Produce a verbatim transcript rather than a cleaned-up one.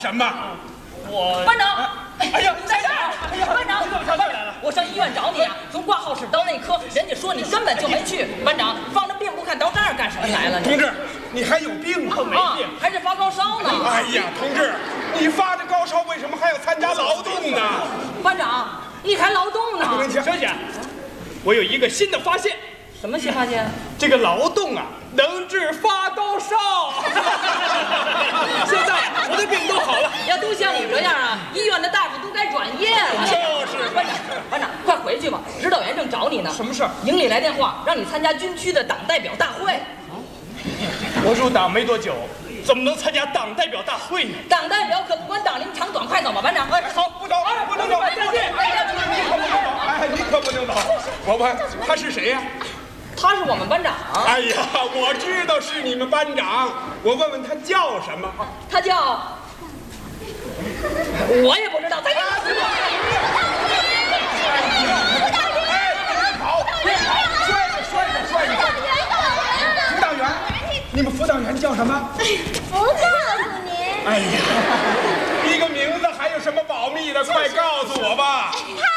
什么？ 我班长， 哎呀， 你在这儿！ 哎呀， 班长， 你怎么上这儿来了？ 我上医院找你啊，从挂号室到内科，人家说你根本就没去。班长，放着病不看，到这儿干什么来了？ 同志，你还有病吗？ 没病， 还是发高烧呢。 哎呀，同志，你发着高烧，为什么还要参加劳动呢？ 班长，你还劳动呢？ 小姐，我有一个新的发现。 什么新发现？ 这个劳动啊，能治发高烧。现在啊，我的病都好了。 要都像你这样啊，医院的大夫都该转业了。 就是班长，班长，快回去吧，指导员正找你呢。 什么事儿？ 营里来电话，让你参加军区的党代表大会。 我入党没多久，怎么能参加党代表大会呢？ 党代表可不管党龄长短，快走吧，班长。 哎，好，不走，不能走，再见。 哎呀，你可不能走！哎，你可不能走！我问他是谁呀？ 他是我们班长。 哎呀，我知道是你们班长，我问问他叫什么？ 他叫……我也不知道。再见。 哎，别跑，别跑，摔着摔着摔着！辅导员，你们辅导员叫什么？ 不告诉您。 哎呀，一个名字还有什么保密的？快告诉我吧！ 他